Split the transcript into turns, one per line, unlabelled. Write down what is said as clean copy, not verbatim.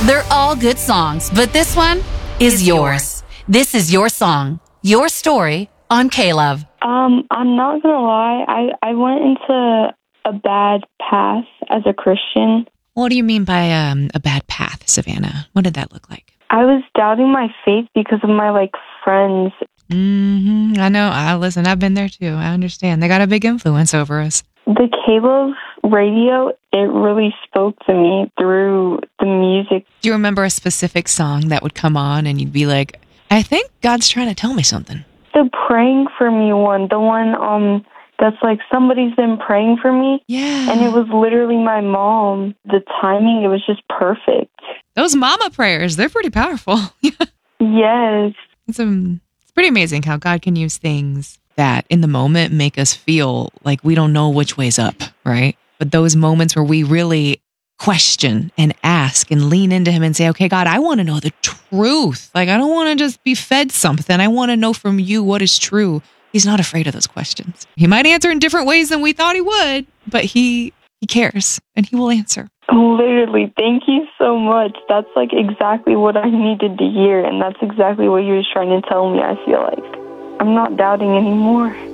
They're all good songs, but this one is yours. This is your song, your story on K-Love.
I'm not gonna lie. I went into a bad path as a Christian.
What do you mean by a bad path, Savannah? What did that look like?
I was doubting my faith because of my friends.
I know. Listen, I've been there too. I understand. They got a big influence over us.
The K-Love radio, it really spoke to me through the music.
Do you remember a specific song that would come on and you'd be like, I think God's trying to tell me something?
The Praying for Me one, the one that's like somebody's been praying for me.
Yeah.
And it was literally my mom. The timing, it was just perfect.
Those mama prayers, they're pretty powerful.
Yes.
It's pretty amazing how God can use things that in the moment make us feel like we don't know which way's up, right? But those moments where we really question and ask and lean into him and say, okay, God, I want to know the truth. I don't want to just be fed something. I want to know from you what is true. He's not afraid of those questions. He might answer in different ways than we thought he would, but he cares and he will answer.
Literally, thank you so much. That's exactly what I needed to hear, and that's exactly what you were trying to tell me, I feel like. I'm not doubting anymore.